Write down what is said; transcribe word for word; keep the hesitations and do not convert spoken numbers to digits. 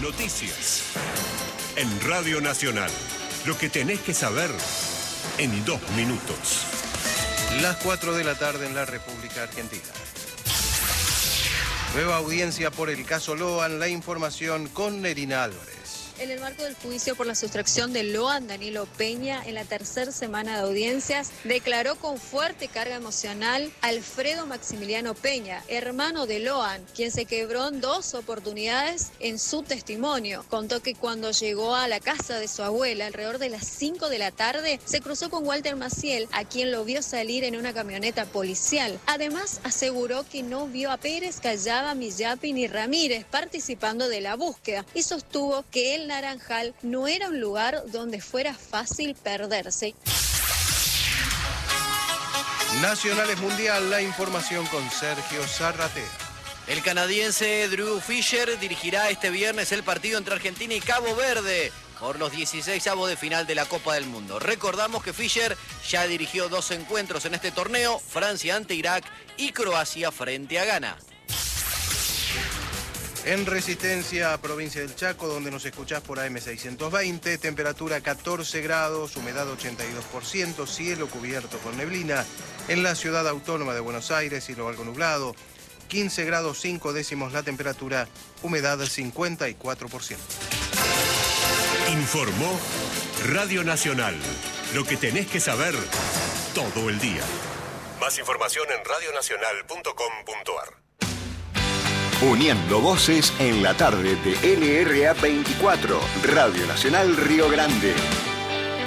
Noticias. En Radio Nacional. Lo que tenés que saber en dos minutos. Las cuatro de la tarde en la República Argentina. Nueva audiencia por el caso Loan. La información con Nerina Álvarez. En el marco del juicio por la sustracción de Loan, Danilo Peña, en la tercera semana de audiencias, declaró con fuerte carga emocional Alfredo Maximiliano Peña, hermano de Loan, quien se quebró en dos oportunidades en su testimonio. Contó que cuando llegó a la casa de su abuela, alrededor de las cinco de la tarde, se cruzó con Walter Maciel, a quien lo vio salir en una camioneta policial. Además, aseguró que no vio a Pérez, Callaba, Millapi ni Ramírez participando de la búsqueda y sostuvo que el Naranjal no era un lugar donde fuera fácil perderse. Nacionales Mundial, la información con Sergio Zarratea. El canadiense Drew Fisher dirigirá este viernes el partido entre Argentina y Cabo Verde por los dieciseisavos de final de la Copa del Mundo. Recordamos que Fisher ya dirigió dos encuentros en este torneo, Francia ante Irak y Croacia frente a Ghana. En Resistencia, provincia del Chaco, donde nos escuchás por A M seiscientos veinte, temperatura catorce grados, humedad ochenta y dos por ciento, cielo cubierto con neblina. En la ciudad autónoma de Buenos Aires, cielo algo nublado, quince grados cinco décimos la temperatura, humedad cincuenta y cuatro por ciento. Informó Radio Nacional. Lo que tenés que saber todo el día. Más información en radio nacional punto com punto a r. Uniendo voces en la tarde de N R A veinticuatro, Radio Nacional Río Grande.